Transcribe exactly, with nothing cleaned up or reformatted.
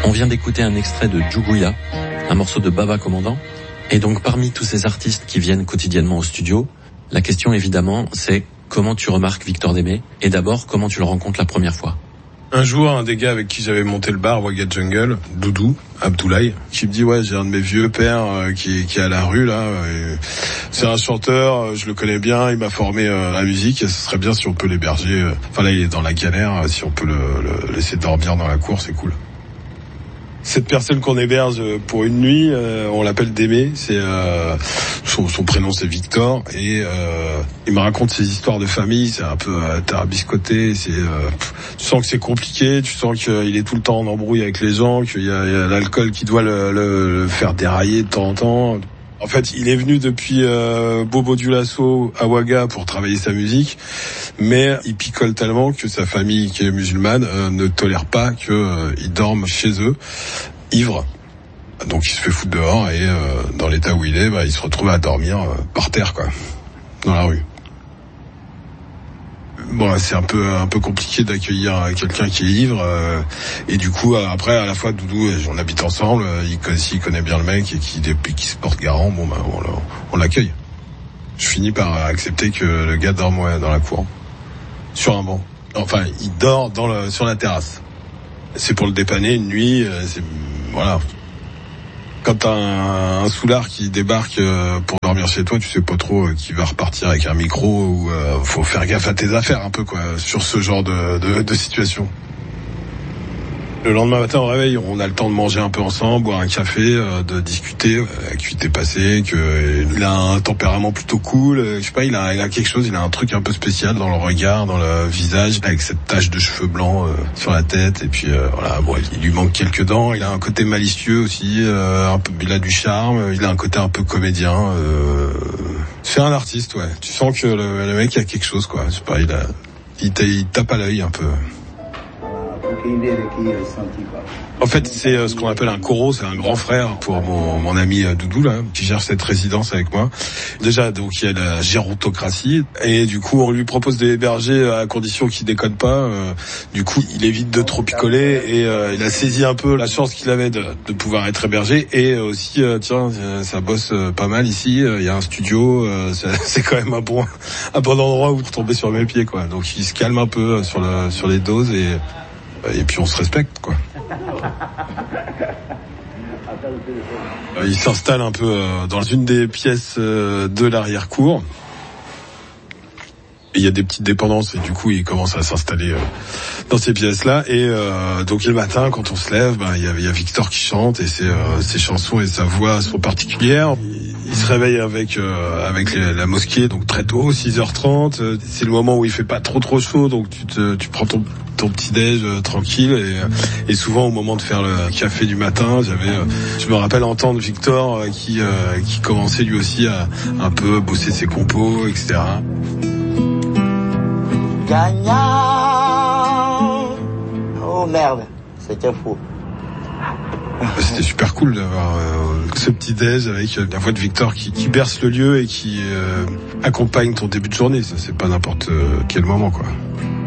On vient d'écouter un extrait de Djougouya, un morceau de Baba Commandant. Et donc parmi tous ces artistes qui viennent quotidiennement au studio, la question évidemment c'est comment tu remarques Victor Démé et d'abord comment tu le rencontres la première fois. Un jour, un des gars avec qui j'avais monté le bar, Wagga Jungle, Doudou, Abdoulaye, qui me dit ouais j'ai un de mes vieux pères euh, qui, qui est à la rue là, et c'est un chanteur, je le connais bien, il m'a formé euh, à la musique, et ce serait bien si on peut l'héberger, euh, enfin là il est dans la galère, si on peut le, le laisser dormir dans la cour, c'est cool. Cette personne qu'on héberge pour une nuit, euh, on l'appelle Démé, c'est euh, son, son prénom c'est Victor, et euh, il me raconte ses histoires de famille, c'est un peu euh, tarabiscoté, c'est euh, tu sens que c'est compliqué, tu sens qu'il est tout le temps en embrouille avec les gens, qu'il y a, il y a l'alcool qui doit le, le, le faire dérailler de temps en temps. En fait, il est venu depuis euh, Bobo Dioulasso à Ouaga pour travailler sa musique, mais il picole tellement que sa famille, qui est musulmane, euh, ne tolère pas qu'il euh, dorme chez eux, ivre. Donc il se fait foutre dehors et euh, dans l'état où il est, bah, il se retrouve à dormir euh, par terre, quoi, dans la rue. Bon, c'est un peu un peu compliqué d'accueillir quelqu'un qui est ivre euh, et du coup après à la fois Doudou et on habite ensemble, il connaît, il connaît bien le mec et qui depuis qu'il se porte garant, bon bah on, on l'accueille. Je finis par accepter que le gars dorme ouais, dans la cour, sur un banc. Enfin, il dort dans le sur la terrasse. C'est pour le dépanner une nuit, c'est voilà. Quand t'as un, un soulard qui débarque euh, pour dormir chez toi, tu sais pas trop euh, qui va repartir avec un micro ou euh, faut faire gaffe à tes affaires un peu quoi sur ce genre de, de, de situation. Le lendemain matin au réveil, on a le temps de manger un peu ensemble, boire un café, euh, de discuter, euh, que t'es passé, que euh, il a un tempérament plutôt cool, euh, je sais pas, il a, il a quelque chose, il a un truc un peu spécial dans le regard, dans le visage, avec cette tache de cheveux blancs euh, sur la tête, et puis euh, voilà, bon, il lui manque quelques dents, il a un côté malicieux aussi, euh, un peu, il a du charme, il a un côté un peu comédien. Euh, c'est un artiste, ouais. Tu sens que le, le mec a quelque chose, quoi. Je sais pas, il a, il, il tape à l'œil un peu. En fait, c'est euh, ce qu'on appelle un coro, c'est un grand frère pour mon, mon ami euh, Doudou là, qui gère cette résidence avec moi. Déjà, donc il y a la gérontocratie et du coup on lui propose d'héberger à condition qu'il déconne pas. Euh, du coup, il évite de trop picoler et euh, il a saisi un peu la chance qu'il avait de, de pouvoir être hébergé et aussi euh, tiens, ça bosse euh, pas mal ici. Il euh, y a un studio, euh, c'est, c'est quand même un bon un bon endroit où tomber sur mes pieds quoi. Donc il se calme un peu sur le sur les doses et Et puis on se respecte, quoi. Il s'installe un peu dans une des pièces de l'arrière-cour. Il y a des petites dépendances et du coup il commence à s'installer dans ces pièces-là. Et euh, donc le matin, quand on se lève, ben il y a, il y a Victor qui chante et ses, euh, ses chansons et sa voix sont particulières. Il, il se réveille avec euh, avec les, la mosquée, donc très tôt, six heures trente. C'est le moment où il fait pas trop trop chaud, donc tu te tu prends ton ton petit déj euh, tranquille et, et souvent au moment de faire le café du matin, j'avais, euh, je me rappelle entendre Victor euh, qui euh, qui commençait lui aussi à un peu bosser ses compos, et cetera. Gagnant. Oh merde, c'était fou. C'était super cool d'avoir euh, ce petit déj avec euh, la voix de Victor qui, qui berce le lieu et qui euh, accompagne ton début de journée. Ça, c'est pas n'importe euh, quel moment, quoi.